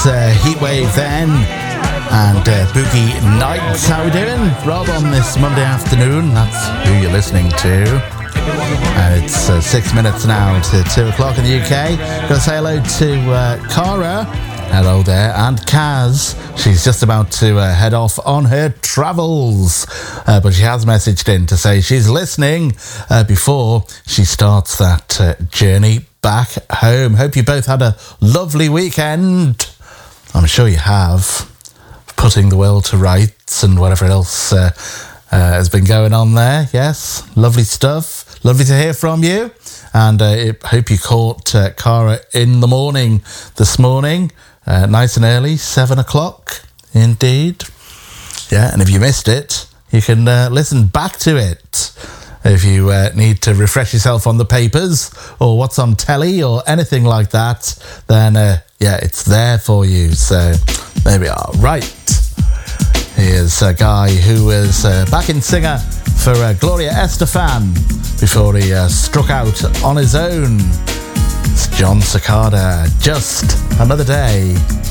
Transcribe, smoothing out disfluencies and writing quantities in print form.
Heatwave then, and Boogie Nights. How we doing? Rob on this Monday afternoon, that's who you're listening to. It's 6 minutes now to 2 o'clock in the UK. Gotta say hello to Cara. Hello there. And Kaz. She's just about to head off on her travels. But she has messaged in to say she's listening before she starts that journey back home. Hope you both had a lovely weekend. I'm sure you have. Putting the world to rights and whatever else has been going on there. Yes, lovely stuff. Lovely to hear from you. And I hope you caught Cara in the morning this morning. Nice and early, 7 o'clock indeed. Yeah, and if you missed it, you can listen back to it. If you need to refresh yourself on the papers or what's on telly or anything like that, then yeah, it's there for you. So there we are. Right. Here's a guy who was backing singer for Gloria Estefan before he struck out on his own. It's John Cicada, Just Another Day.